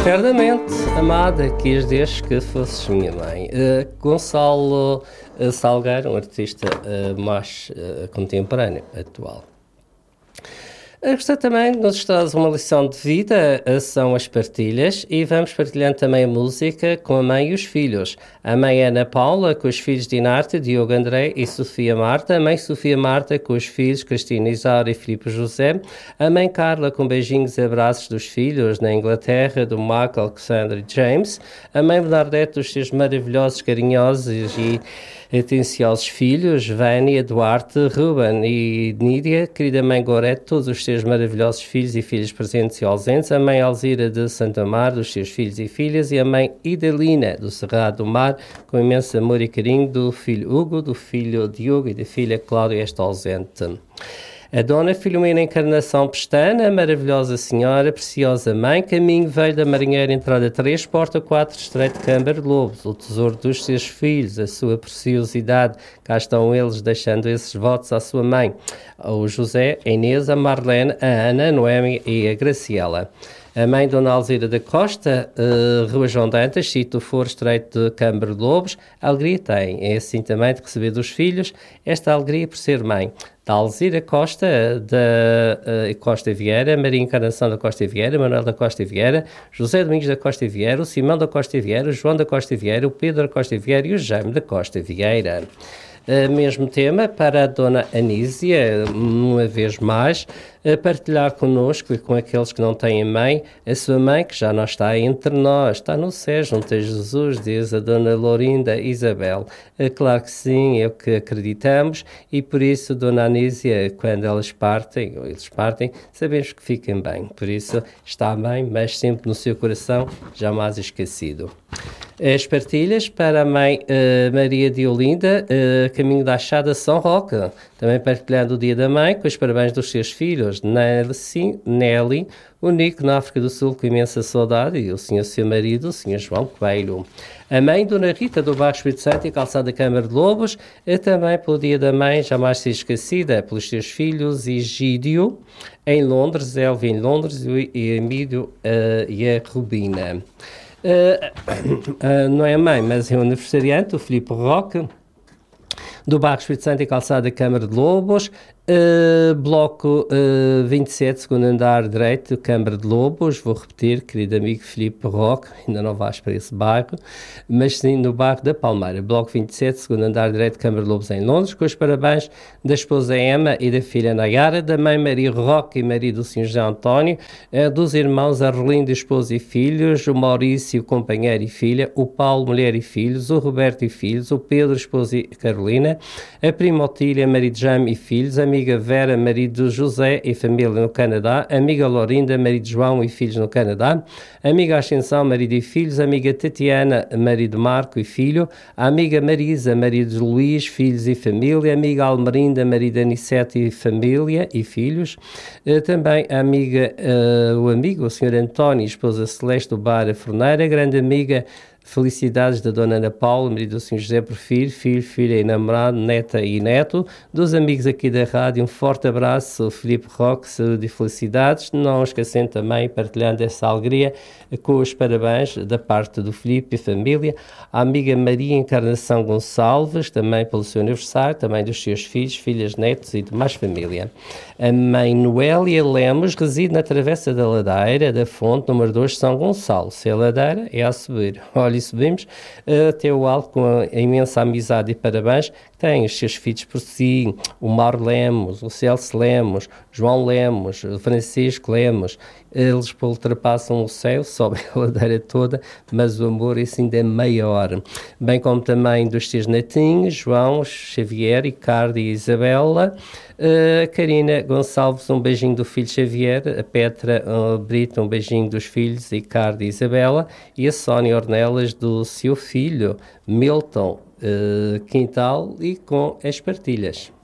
Eternamente amada, quis desde que fosses minha mãe. Gonçalo Salgueiro, um artista mais contemporâneo, atual. Gostei também de nos traz uma lição de vida, são as partilhas, e vamos partilhando também a música com a mãe e os filhos. A mãe Ana Paula com os filhos Dinarte, Diogo André e Sofia Marta. A mãe Sofia Marta com os filhos Cristina Isaura e Filipe José. A mãe Carla com beijinhos e abraços dos filhos na Inglaterra, do Marco, Alexandre e James. A mãe Bernadette dos seus maravilhosos, carinhosos e atenciosos filhos, Vânia, Duarte, Ruben e Nídia. Querida mãe Gorete, todos os seus maravilhosos filhos e filhas presentes e ausentes. A mãe Alzira de Santa Mar, dos seus filhos e filhas. E a mãe Idalina, do Cerrado do Mar, com imenso amor e carinho do filho Hugo, do filho Diogo e da filha Cláudia, esta ausente. A Dona Filomena Encarnação Pestana, maravilhosa senhora, preciosa mãe, caminho veio da Marinheira, entrada 3, porta 4, estreito de Câmara de Lobos, o tesouro dos seus filhos, a sua preciosidade, cá estão eles deixando esses votos à sua mãe, o José, a Inês, a Marlene, a Ana, a Noemi e a Graciela. A mãe Dona Alzira da Costa, Rua João Dantas, sítio For, estreito de Câmara de Lobos, alegria tem, é assim também de receber dos filhos, esta alegria por ser mãe. Da Alzira Costa, da Costa Vieira, Maria Encarnação da Costa Vieira, Manuel da Costa Vieira, José Domingos da Costa Vieira, o Simão da Costa Vieira, o João da Costa Vieira, o Pedro da Costa Vieira e o Jaime da Costa Vieira. Mesmo tema para a Dona Anísia, uma vez mais, partilhar connosco e com aqueles que não têm mãe, a sua mãe que já não está entre nós, está no céu junto a Jesus, diz a Dona Lourinda Isabel. Claro que sim, é o que acreditamos e por isso, Dona Anísia, quando elas partem, ou eles partem, sabemos que fiquem bem. Por isso, está bem, mas sempre no seu coração, jamais esquecido. As partilhas para a mãe Maria de Olinda, caminho da Achada São Roque, também partilhando o dia da mãe, com os parabéns dos seus filhos, Nelly, o Nico na África do Sul, com imensa saudade, e o senhor seu marido, o senhor João Coelho. A mãe Dona Rita do Bairro Espírito Santo e Calçada Câmara de Lobos, também pelo dia da mãe, jamais se esquecida, pelos seus filhos, Egídio, em Londres, Elvia em Londres, e Emílio e a Rubina. Não é a mãe, mas é o aniversariante, o Filipe Roque, do Bairro Espírito Santo e Calçada Câmara de Lobos, bloco 27, segundo andar direito, Câmara de Lobos. Vou repetir, querido amigo Filipe Roque, ainda não vais para esse bairro, mas sim no bairro da Palmeira, bloco 27, segundo andar direito, Câmara de Lobos, em Londres, com os parabéns da esposa Emma e da filha Nayara, da mãe Maria Roque e marido do Sr. José António, dos irmãos Arlindo, esposa e filhos, o Maurício, companheiro e filha, o Paulo, mulher e filhos, o Roberto e filhos, o Pedro, esposa e Carolina, a prima Otília, marido Jaime e filhos, a amiga Vera, marido José e família no Canadá, amiga Lorinda, marido João e filhos no Canadá, amiga Ascensão, marido e filhos, amiga Tatiana, marido Marco e filho, a amiga Marisa, marido Luís, filhos e família, amiga Almerinda, marido Anicete e família e filhos, também a amiga, o amigo, o Sr. António, esposa Celeste do Bar a Forneira, grande amiga Felicidades da Dona Ana Paula, marido do Sr. José Porfírio, filho, filha e namorado, neta e neto. Dos amigos aqui da rádio, um forte abraço, Filipe Roque, saúde e felicidades. Não esquecendo também, partilhando essa alegria, com os parabéns da parte do Filipe e família, a amiga Maria Encarnação Gonçalves, também pelo seu aniversário, também dos seus filhos, filhas, netos e demais família. A mãe Noélia Lemos reside na Travessa da Ladeira, da Fonte, número 2, São Gonçalo. Se a ladeira é a subir. Olha, e subimos até o alto com a imensa amizade e parabéns que têm os seus filhos por si, o Mauro Lemos, o Celso Lemos, João Lemos, o Francisco Lemos. Eles ultrapassam o céu, sobem a ladeira toda, mas o amor esse ainda é maior. Bem como também dos seus netinhos, João, Xavier, Ricardo e Isabela. A Karina Gonçalves, um beijinho do filho Xavier. A Petra Brito, um beijinho dos filhos Ricardo e Isabela. E a Sónia Ornelas, do seu filho Milton Quintal, e com as partilhas.